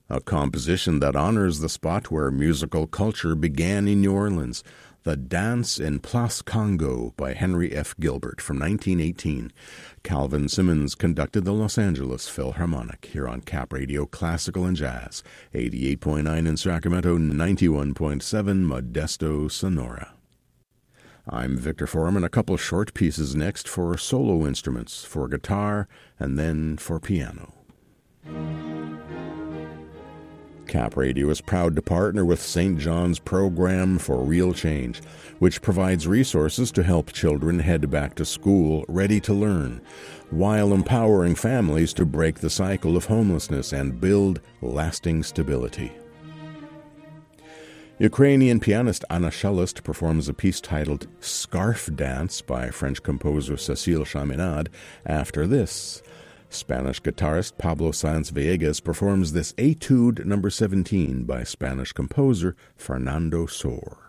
a composition that honors the spot where musical culture began in New Orleans, The Dance in Place Congo by Henry F. Gilbert from 1918. Calvin Simmons conducted the Los Angeles Philharmonic here on Cap Radio Classical and Jazz, 88.9 in Sacramento, 91.7 Modesto, Sonora. I'm Victor Foreman. A couple short pieces next for solo instruments, for guitar, and then for piano. Cap Radio is proud to partner with St. John's Program for Real Change, which provides resources to help children head back to school ready to learn, while empowering families to break the cycle of homelessness and build lasting stability. Ukrainian pianist Anna Shelest performs a piece titled Scarf Dance by French composer Cécile Chaminade. After this, Spanish guitarist Pablo Sáenz Villegas performs this Etude No. 17 by Spanish composer Fernando Sor.